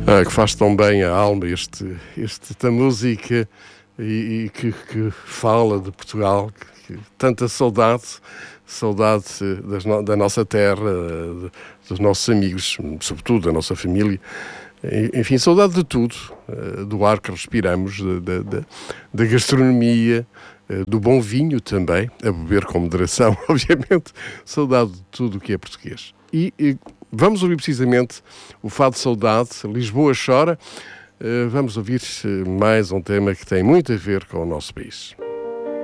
Que faz tão bem a alma esta música e que fala de Portugal, tanta saudade da nossa terra, dos nossos amigos, sobretudo da nossa família. Enfim, saudade de tudo, do ar que respiramos, da gastronomia, do bom vinho também, a beber com moderação, obviamente. Saudade de tudo o que é português. E vamos ouvir precisamente o Fado de Saudade, Lisboa Chora. Vamos ouvir mais um tema que tem muito a ver com o nosso país.